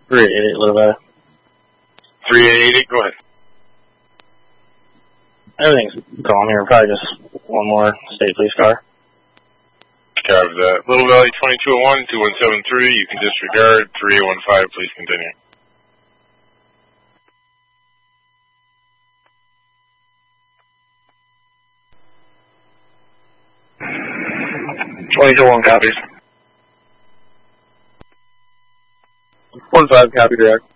388, Little Valley. 3888, go ahead. Everything's calm here. Probably just one more state police car. Copy that. Little Valley 2201-2173. You can disregard. 3815, please continue. One copies. 15 copy direct.